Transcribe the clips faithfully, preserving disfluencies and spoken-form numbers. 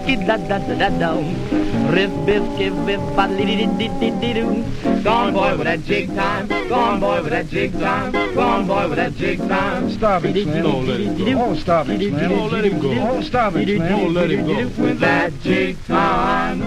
skid-da-da-da-da-dum. Riff, biff, give, biff, ba-dee-dee-dee-dee-dee-doo. Go on, boy, with that jig time. Go on, boy, with that jig time. Go on, boy, with that jig time. Stop it, Slim. Don't let him go. Oh, stop it, Slim. Don't let him go. Oh, stop it, Slim. Don't let him go. With that jig time.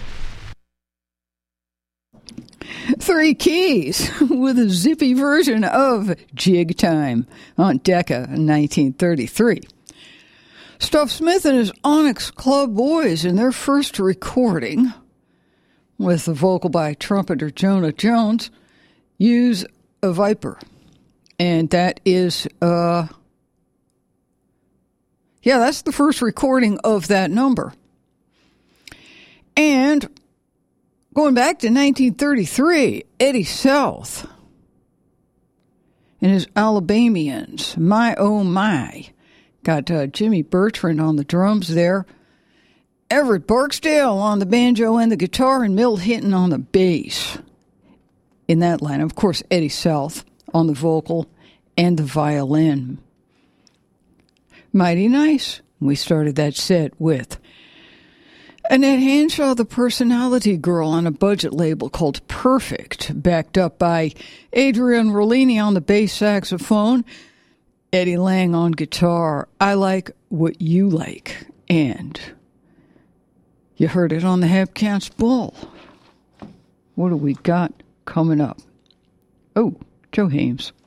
Three Keys with a zippy version of Jig Time on Decca in nineteen thirty-three. Stuff Smith and his Onyx Club Boys in their first recording, with the vocal by trumpeter Jonah Jones, use a Viper. And that is, uh, yeah, that's the first recording of that number. And going back to nineteen thirty-three, Eddie South and his Alabamians, My Oh My. Got uh, Jimmy Bertrand on the drums there, Everett Barksdale on the banjo and the guitar, and Milt Hinton on the bass. In that line, of course, Eddie South on the vocal and the violin. Mighty nice. We started that set with Annette Hanshaw, the personality girl, on a budget label called Perfect, backed up by Adrian Rollini on the bass saxophone, Eddie Lang on guitar. I Like What You Like. And you heard it on the Hepcats Bull. What do we got coming up? Oh, Joe Hames.